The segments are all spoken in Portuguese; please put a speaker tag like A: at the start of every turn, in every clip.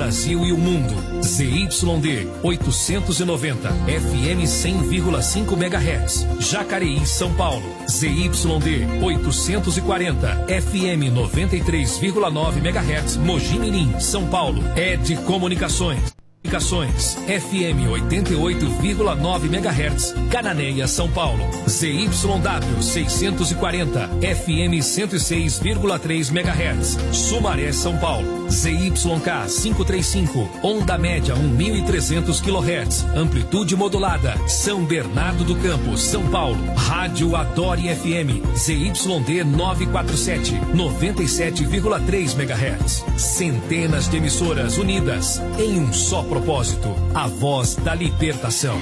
A: Brasil e o mundo. ZYD 890, FM 100,5 MHz. Jacareí, São Paulo. ZYD 840, FM 93,9 MHz. Mogi Mirim, São Paulo. ED Comunicações. FM 88,9 MHz, Cananéia, São Paulo. ZYW 640, FM 106,3 MHz, Sumaré, São Paulo. ZYK 535, onda média 1.300 kHz, amplitude modulada, São Bernardo do Campo, São Paulo. Rádio Adore FM, ZYD 947, 97,3 MHz. Centenas de emissoras unidas em um só propósito, a voz da libertação.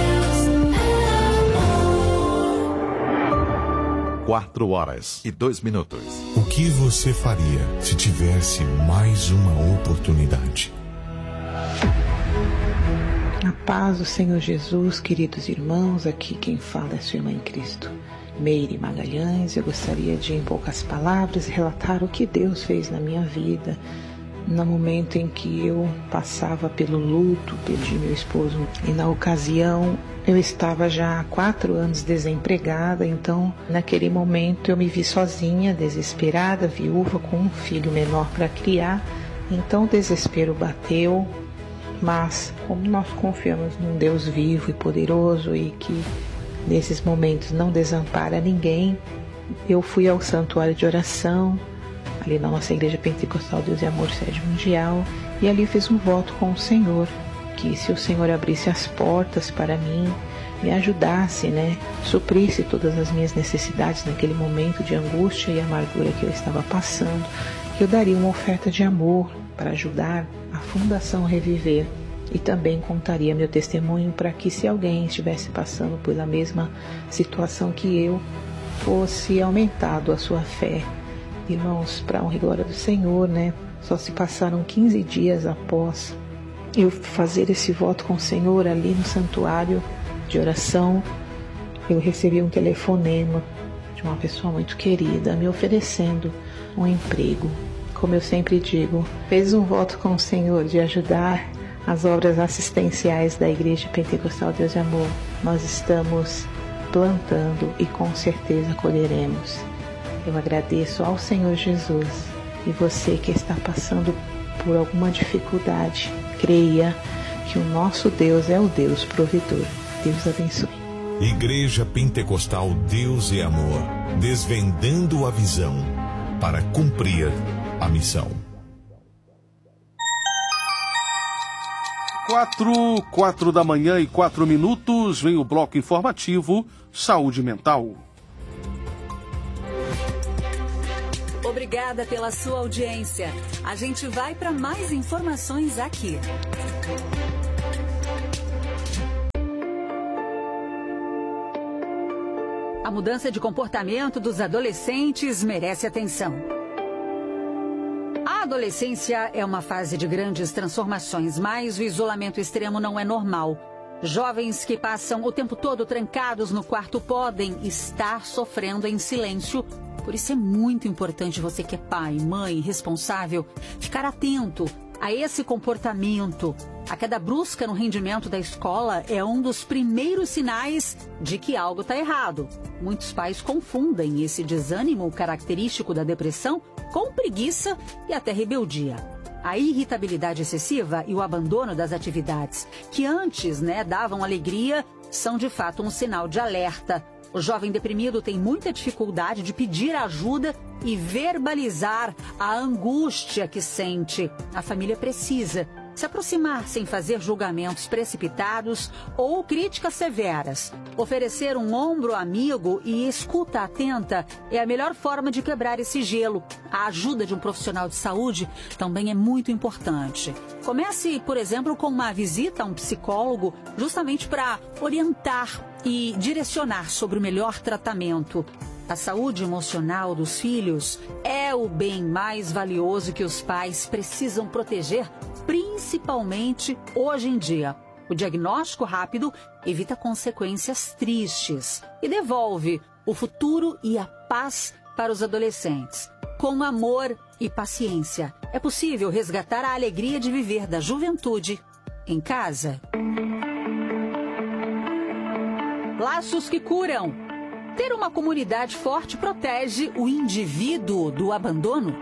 B: 4h02.
C: O que você faria se tivesse mais uma oportunidade?
D: A paz do Senhor Jesus, queridos irmãos, aqui quem fala é sua irmã em Cristo, Meire Magalhães. Eu gostaria de, em poucas palavras, relatar o que Deus fez na minha vida, no momento em que eu passava pelo luto, perdi meu esposo. E na ocasião eu estava já há 4 anos desempregada, então naquele momento eu me vi sozinha, desesperada, viúva, com um filho menor para criar. Então o desespero bateu, mas como nós confiamos num Deus vivo e poderoso e que nesses momentos não desampara ninguém, eu fui ao santuário de oração, ali na nossa igreja pentecostal Deus e Amor Sede Mundial, e ali fiz um voto com o Senhor, que se o Senhor abrisse as portas para mim, me ajudasse, suprisse todas as minhas necessidades naquele momento de angústia e amargura que eu estava passando, que eu daria uma oferta de amor para ajudar a Fundação Reviver, e também contaria meu testemunho para que, se alguém estivesse passando pela mesma situação que eu, fosse aumentado a sua fé. Irmãos, para a honra e glória do Senhor, só se passaram 15 dias após eu fazer esse voto com o Senhor ali no santuário de oração, eu recebi um telefonema de uma pessoa muito querida me oferecendo um emprego. Como eu sempre digo, fez um voto com o Senhor de ajudar as obras assistenciais da Igreja Pentecostal Deus e Amor. Nós estamos plantando e com certeza colheremos. Eu agradeço ao Senhor Jesus, e você que está passando por alguma dificuldade, creia que o nosso Deus é o Deus provedor. Deus abençoe.
C: Igreja Pentecostal Deus e Amor, desvendando a visão para cumprir a missão.
E: 4 da manhã e 4 minutos, vem o bloco informativo Saúde Mental.
F: Obrigada pela sua audiência. A gente vai para mais informações aqui. A mudança de comportamento dos adolescentes merece atenção. A adolescência é uma fase de grandes transformações, mas o isolamento extremo não é normal. Jovens que passam o tempo todo trancados no quarto podem estar sofrendo em silêncio. Por isso é muito importante você que é pai, mãe, responsável, ficar atento a esse comportamento. A queda brusca no rendimento da escola é um dos primeiros sinais de que algo está errado. Muitos pais confundem esse desânimo característico da depressão com preguiça e até rebeldia. A irritabilidade excessiva e o abandono das atividades que antes, davam alegria são de fato um sinal de alerta. O jovem deprimido tem muita dificuldade de pedir ajuda e verbalizar a angústia que sente. A família precisa se aproximar sem fazer julgamentos precipitados ou críticas severas. Oferecer um ombro amigo e escuta atenta é a melhor forma de quebrar esse gelo. A ajuda de um profissional de saúde também é muito importante. Comece, por exemplo, com uma visita a um psicólogo, justamente para orientar e direcionar sobre o melhor tratamento. A saúde emocional dos filhos é o bem mais valioso que os pais precisam proteger, principalmente hoje em dia. O diagnóstico rápido evita consequências tristes e devolve o futuro e a paz para os adolescentes. Com amor e paciência. É possível resgatar a alegria de viver da juventude em casa. Laços que curam. Ter uma comunidade forte protege o indivíduo do abandono.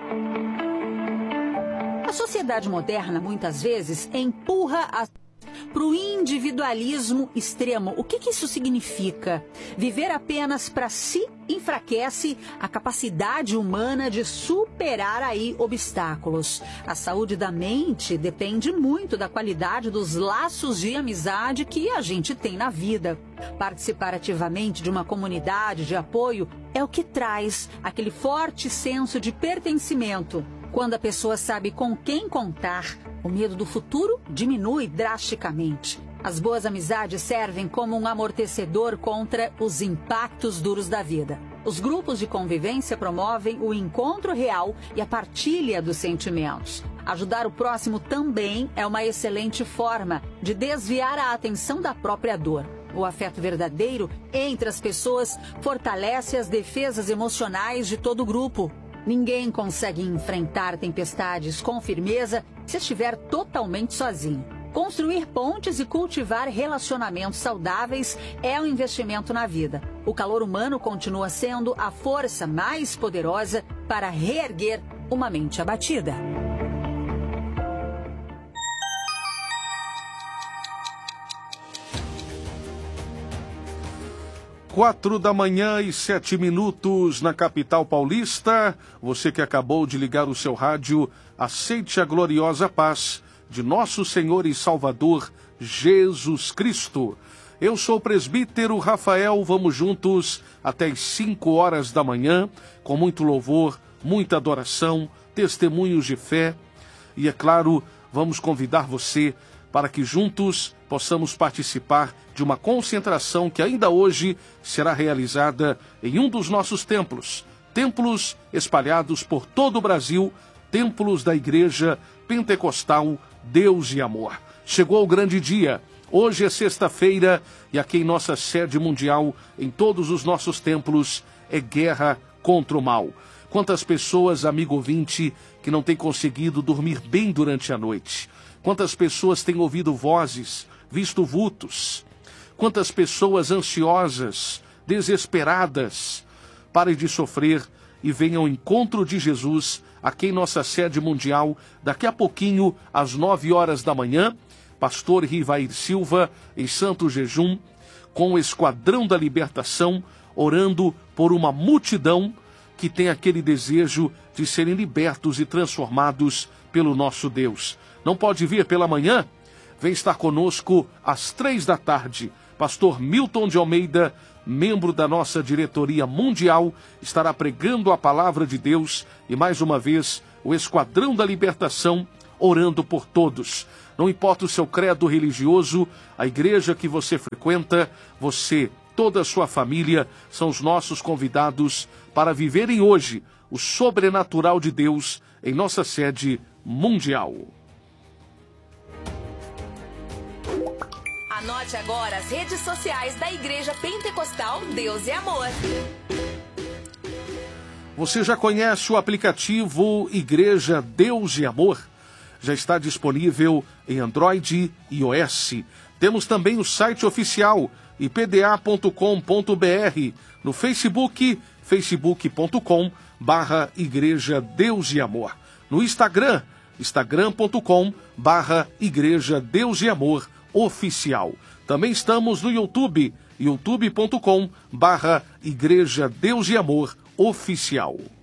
F: A sociedade moderna, muitas vezes, empurra para o individualismo extremo. O que isso significa? Viver apenas para si enfraquece a capacidade humana de superar aí obstáculos. A saúde da mente depende muito da qualidade dos laços de amizade que a gente tem na vida. Participar ativamente de uma comunidade de apoio é o que traz aquele forte senso de pertencimento. Quando a pessoa sabe com quem contar, o medo do futuro diminui drasticamente. As boas amizades servem como um amortecedor contra os impactos duros da vida. Os grupos de convivência promovem o encontro real e a partilha dos sentimentos. Ajudar o próximo também é uma excelente forma de desviar a atenção da própria dor. O afeto verdadeiro entre as pessoas fortalece as defesas emocionais de todo o grupo. Ninguém consegue enfrentar tempestades com firmeza se estiver totalmente sozinho. Construir pontes e cultivar relacionamentos saudáveis é um investimento na vida. O calor humano continua sendo a força mais poderosa para reerguer uma mente abatida.
E: Quatro da manhã e 7 minutos na capital paulista. Você que acabou de ligar o seu rádio, aceite a gloriosa paz de nosso Senhor e Salvador Jesus Cristo. Eu sou o presbítero Rafael, vamos juntos até as 5 horas da manhã, com muito louvor, muita adoração, testemunhos de fé. E é claro, vamos convidar você para que juntos possamos participar de uma concentração que ainda hoje será realizada em um dos nossos templos. Templos espalhados por todo o Brasil, templos da Igreja Pentecostal Deus e Amor. Chegou o grande dia. Hoje é sexta-feira e aqui em nossa sede mundial, em todos os nossos templos, é guerra contra o mal. Quantas pessoas, amigo ouvinte, que não têm conseguido dormir bem durante a noite? Quantas pessoas têm ouvido vozes, visto vultos? Quantas pessoas ansiosas, desesperadas? Pare de sofrer e venha ao encontro de Jesus aqui em nossa sede mundial, daqui a pouquinho, às 9 horas da manhã, pastor Rivair Silva, em santo jejum, com o Esquadrão da Libertação, orando por uma multidão que tem aquele desejo de serem libertos e transformados pelo nosso Deus. Não pode vir pela manhã? Vem estar conosco às 3 da tarde. Pastor Milton de Almeida, membro da nossa diretoria mundial, estará pregando a palavra de Deus e, mais uma vez, o Esquadrão da Libertação, orando por todos. Não importa o seu credo religioso, a igreja que você frequenta, você, toda a sua família, são os nossos convidados para viverem hoje o sobrenatural de Deus em nossa sede mundial.
B: Anote agora as redes sociais da Igreja Pentecostal Deus e Amor.
E: Você já conhece o aplicativo Igreja Deus e Amor? Já está disponível em Android e iOS. Temos também o site oficial ipda.com.br, no Facebook, facebook.com/Igreja Deus e Amor. No Instagram, instagram.com/Igreja Deus e Amor Oficial. Também estamos no YouTube, youtube.com/Igreja Deus e Amor Oficial.